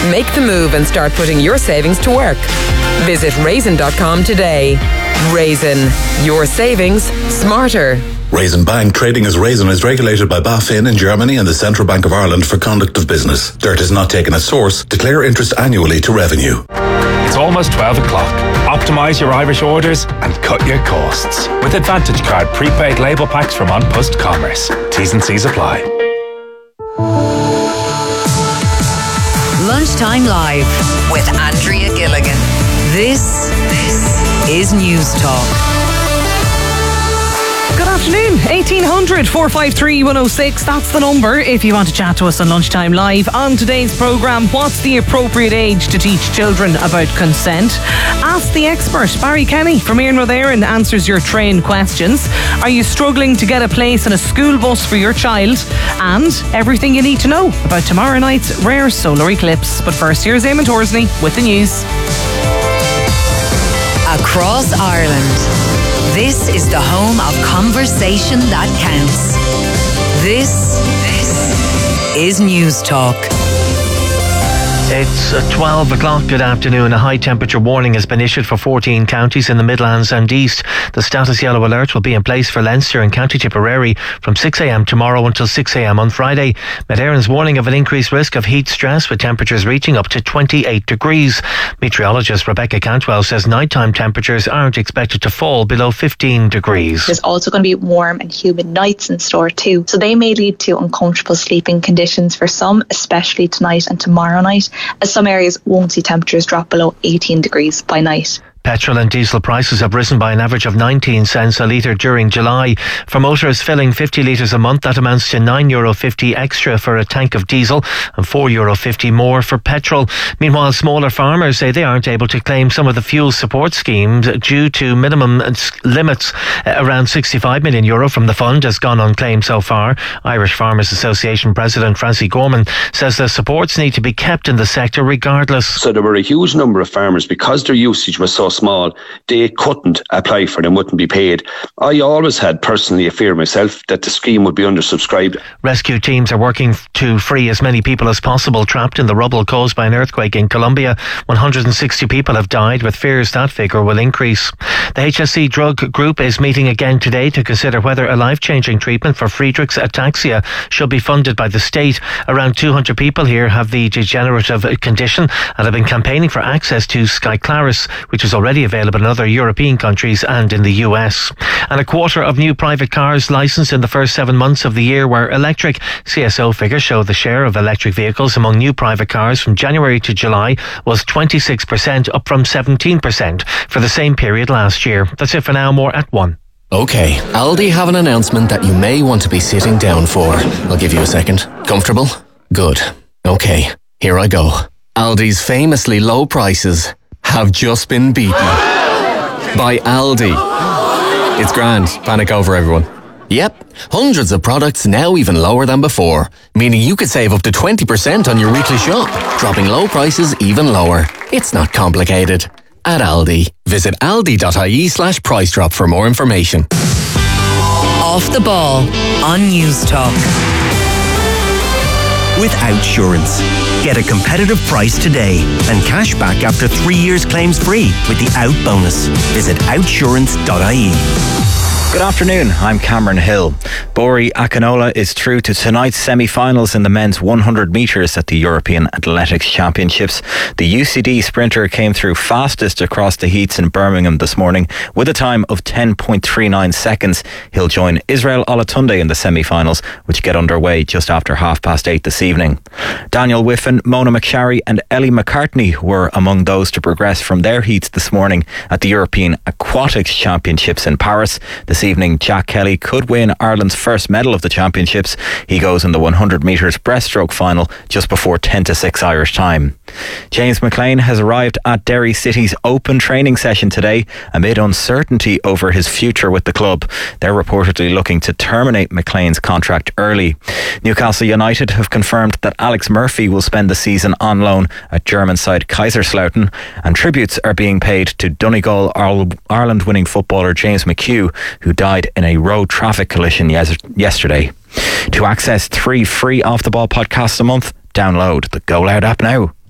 Make the move and start putting your savings to work. Visit Raisin.com today. Raisin. Your savings smarter. Raisin Bank trading as Raisin is regulated by BaFin in Germany and the Central Bank of Ireland for conduct of business. Dirt is not taken at source. Declare interest annually to revenue. It's almost 12 o'clock. Optimise your Irish orders and cut your costs with Advantage Card prepaid label packs from An Post Commerce. T's and C's apply. Lunchtime Live with Andrea Gilligan. This is News Talk. Good afternoon. 1800 453 106. That's the number if you want to chat to us on Lunchtime Live. On today's programme, what's the appropriate age to teach children about consent? Ask the expert. Barry Kenny from Ian Rotheran answers your train questions. Are you struggling to get a place in a school bus for your child? And everything you need to know about tomorrow night's rare solar eclipse. But first, here's Eamon Torsney with the news. Across Ireland, this is the home of conversation that counts. This is News Talk. It's 12 o'clock. Good afternoon. A high temperature warning has been issued for 14 counties in the Midlands and East. The status yellow alert will be in place for Leinster and County Tipperary from 6 a.m. tomorrow until 6 a.m. on Friday. Met Éireann's warning of an increased risk of heat stress with temperatures reaching up to 28 degrees. Meteorologist Rebecca Cantwell says nighttime temperatures aren't expected to fall below 15 degrees. There's also going to be warm and humid nights in store too, so they may lead to uncomfortable sleeping conditions for some, especially tonight and tomorrow night, as some areas won't see temperatures drop below 18 degrees by night. Petrol and diesel prices have risen by an average of 19 cents a litre during July. For motorists filling 50 litres a month, that amounts to €9.50 extra for a tank of diesel and €4.50 more for petrol. Meanwhile, smaller farmers say they aren't able to claim some of the fuel support schemes due to minimum limits. Around €65 million from the fund has gone unclaimed so far. Irish Farmers Association President Francie Gorman says the supports need to be kept in the sector regardless. So there were a huge number of farmers, because their usage was so small, they couldn't apply for them, wouldn't be paid. I always had personally a fear myself that the scheme would be undersubscribed. Rescue teams are working to free as many people as possible trapped in the rubble caused by an earthquake in Colombia. 160 people have died, with fears that figure will increase. The HSC drug group is meeting again today to consider whether a life-changing treatment for Friedreich's ataxia should be funded by the state. Around 200 people here have the degenerative condition and have been campaigning for access to Skyclarys, which is already available in other European countries and in the US. And a quarter of new private cars licensed in the first 7 months of the year were electric. CSO figures show the share of electric vehicles among new private cars from January to July was 26%, up from 17% for the same period last year. That's it for now. More at 1. Okay, Aldi have an announcement that you may want to be sitting down for. I'll give you a second. Comfortable? Good. Okay, here I go. Aldi's famously low prices have just been beaten by Aldi. It's grand. Panic over, everyone. Yep, hundreds of products now even lower than before, meaning you could save up to 20% on your weekly shop, dropping low prices even lower. It's not complicated. At Aldi, visit aldi.ie/price drop for more information. Off the ball on News Talk. With Outsurance. Get a competitive price today and cash back after 3 years claims free with the Out bonus. Visit outsurance.ie. Good afternoon, I'm Cameron Hill. Bori Akinola is through to tonight's semi-finals in the men's 100 metres at the European Athletics Championships. The UCD sprinter came through fastest across the heats in Birmingham this morning with a time of 10.39 seconds. He'll join Israel Olatunde in the semi-finals, which get underway just after 8:30 this evening. Daniel Whiffen, Mona McSharry and Ellie McCartney were among those to progress from their heats this morning at the European Aquatics Championships in Paris. This evening, Jack Kelly could win Ireland's first medal of the championships. He goes in the 100 metres breaststroke final just before 10:06 Irish time. James McLean has arrived at Derry City's open training session today amid uncertainty over his future with the club. They're reportedly looking to terminate McLean's contract early. Newcastle United have confirmed that Alex Murphy will spend the season on loan at German side Kaiserslautern, and tributes are being paid to Donegal Ireland winning footballer James McHugh, who died in a road traffic collision yesterday. To access 3 free Off the Ball podcasts a month, download the Go Loud app now.